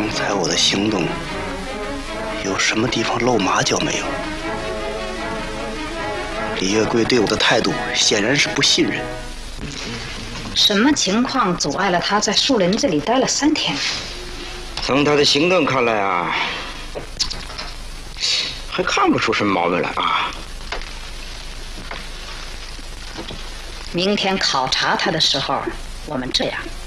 刚才我的行动有什么地方露马脚没有？李月桂对我的态度显然是不信任。 什么情况阻碍了他在树林这里待了3天？ 从他的行动看来啊，还看不出什么毛病来啊。 明天考察他的时候，我们这样。